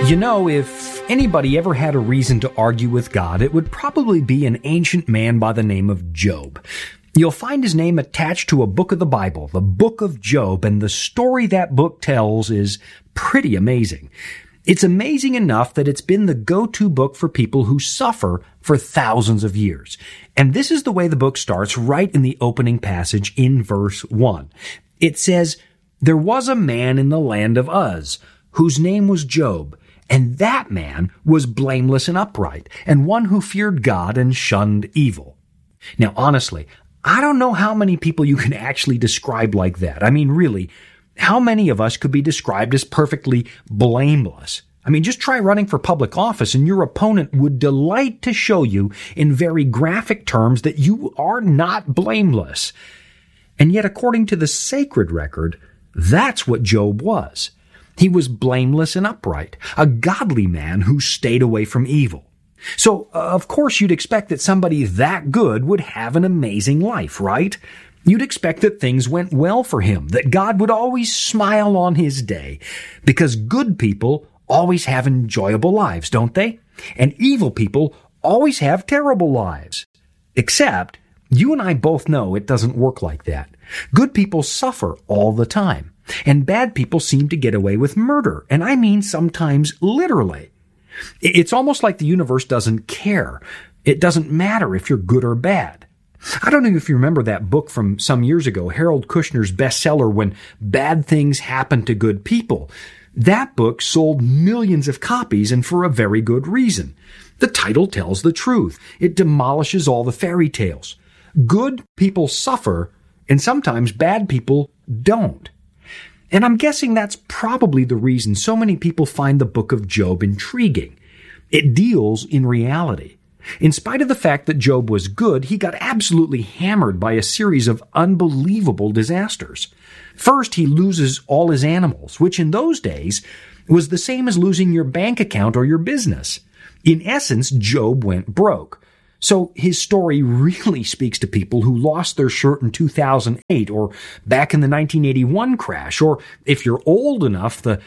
You know, if anybody ever had a reason to argue with God, it would probably be an ancient man by the name of Job. You'll find his name attached to a book of the Bible, the Book of Job, and the story that book tells is pretty amazing. It's amazing enough that it's been the go-to book for people who suffer for thousands of years. And this is the way the book starts right in the opening passage in verse 1. It says, "There was a man in the land of Uz, whose name was Job. And that man was blameless and upright, and one who feared God and shunned evil." Now, honestly, I don't know how many people you can actually describe like that. I mean, really, how many of us could be described as perfectly blameless? I mean, just try running for public office and your opponent would delight to show you in very graphic terms that you are not blameless. And yet, according to the sacred record, that's what Job was. He was blameless and upright, a godly man who stayed away from evil. So, of course, you'd expect that somebody that good would have an amazing life, right? You'd expect that things went well for him, that God would always smile on his day, because good people always have enjoyable lives, don't they? And evil people always have terrible lives. Except, you and I both know it doesn't work like that. Good people suffer all the time. And bad people seem to get away with murder, and I mean sometimes literally. It's almost like the universe doesn't care. It doesn't matter if you're good or bad. I don't know if you remember that book from some years ago, Harold Kushner's bestseller, When Bad Things Happen to Good People. That book sold millions of copies, and for a very good reason. The title tells the truth. It demolishes all the fairy tales. Good people suffer, and sometimes bad people don't. And I'm guessing that's probably the reason so many people find the book of Job intriguing. It deals in reality. In spite of the fact that Job was good, he got absolutely hammered by a series of unbelievable disasters. First, he loses all his animals, which in those days was the same as losing your bank account or your business. In essence, Job went broke. So his story really speaks to people who lost their shirt in 2008 or back in the 1981 crash, or if you're old enough, the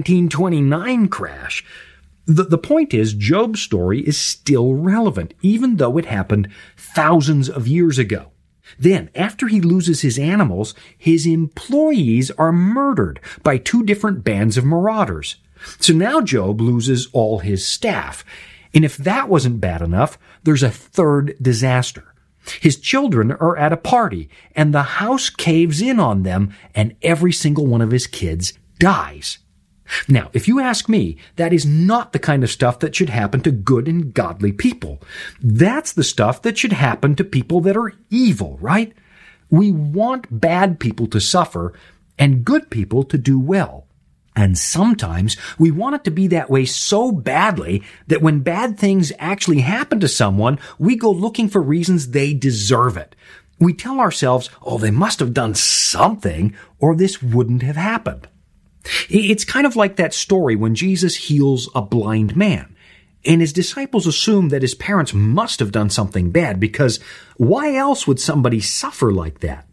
1929 crash. The point is, Job's story is still relevant, even though it happened thousands of years ago. Then, after he loses his animals, his employees are murdered by two different bands of marauders. So now Job loses all his staff. And if that wasn't bad enough, there's a third disaster. His children are at a party, and the house caves in on them, and every single one of his kids dies. Now, if you ask me, that is not the kind of stuff that should happen to good and godly people. That's the stuff that should happen to people that are evil, right? We want bad people to suffer and good people to do well. And sometimes we want it to be that way so badly that when bad things actually happen to someone, we go looking for reasons they deserve it. We tell ourselves, oh, they must have done something or this wouldn't have happened. It's kind of like that story when Jesus heals a blind man. And his disciples assume that his parents must have done something bad, because why else would somebody suffer like that?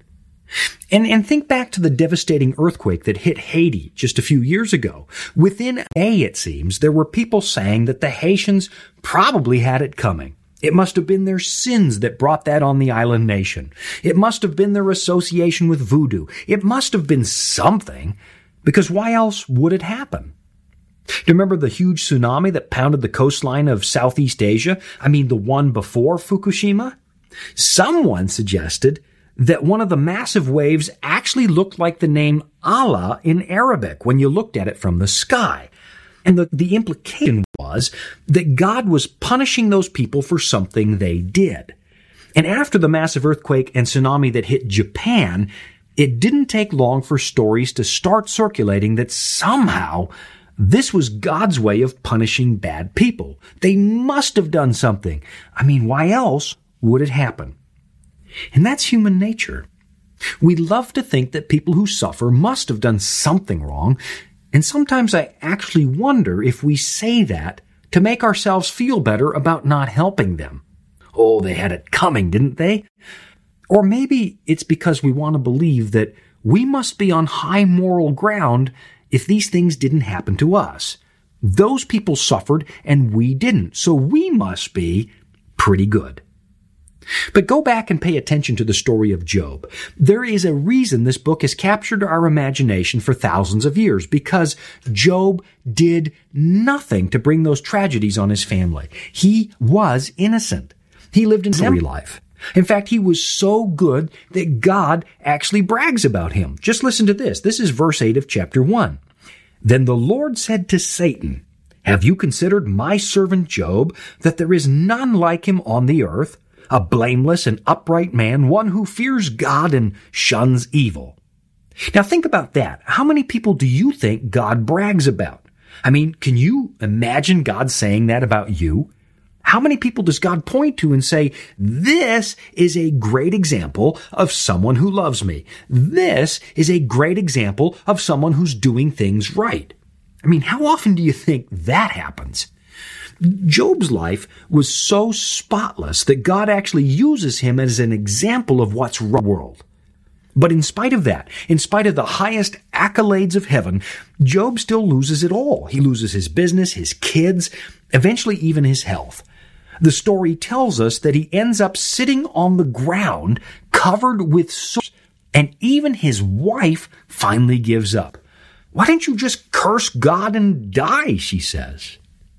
And think back to the devastating earthquake that hit Haiti just a few years ago. Within a day, it seems, there were people saying that the Haitians probably had it coming. It must have been their sins that brought that on the island nation. It must have been their association with voodoo. It must have been something, because why else would it happen? Do you remember the huge tsunami that pounded the coastline of Southeast Asia? I mean, the one before Fukushima? Someone suggested that one of the massive waves actually looked like the name Allah in Arabic when you looked at it from the sky. And the implication was that God was punishing those people for something they did. And after the massive earthquake and tsunami that hit Japan, it didn't take long for stories to start circulating that somehow this was God's way of punishing bad people. They must have done something. I mean, why else would it happen? And that's human nature. We love to think that people who suffer must have done something wrong, and sometimes I actually wonder if we say that to make ourselves feel better about not helping them. Oh, they had it coming, didn't they? Or maybe it's because we want to believe that we must be on high moral ground if these things didn't happen to us. Those people suffered and we didn't, so we must be pretty good. But go back and pay attention to the story of Job. There is a reason this book has captured our imagination for thousands of years, because Job did nothing to bring those tragedies on his family. He was innocent. He lived an exemplary life. In fact, he was so good that God actually brags about him. Just listen to this. This is verse 8 of chapter 1. Then the Lord said to Satan, "Have you considered my servant Job, that there is none like him on the earth, a blameless and upright man, one who fears God and shuns evil?" Now think about that. How many people do you think God brags about? I mean, can you imagine God saying that about you? How many people does God point to and say, "This is a great example of someone who loves me. This is a great example of someone who's doing things right"? I mean, how often do you think that happens? Job's life was so spotless that God actually uses him as an example of what's wrong in the world. But in spite of that, in spite of the highest accolades of heaven, Job still loses it all. He loses his business, his kids, eventually even his health. The story tells us that he ends up sitting on the ground covered with sores, and even his wife finally gives up. "Why don't you just curse God and die?" she says.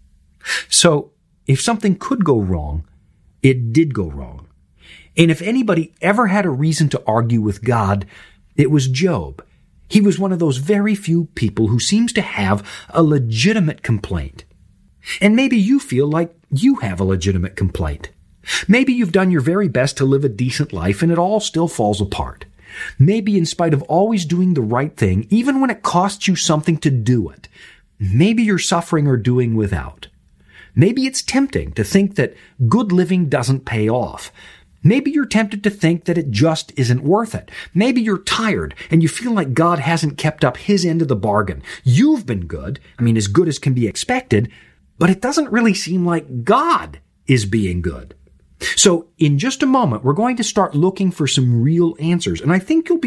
So, if something could go wrong, it did go wrong. And if anybody ever had a reason to argue with God, it was Job. He was one of those very few people who seems to have a legitimate complaint. And maybe you feel like you have a legitimate complaint. Maybe you've done your very best to live a decent life and it all still falls apart. Maybe in spite of always doing the right thing, even when it costs you something to do it, maybe you're suffering or doing without. Maybe it's tempting to think that good living doesn't pay off. Maybe you're tempted to think that it just isn't worth it. Maybe you're tired and you feel like God hasn't kept up his end of the bargain. You've been good, as good as can be expected, but it doesn't really seem like God is being good. So in just a moment, we're going to start looking for some real answers, and I think you'll be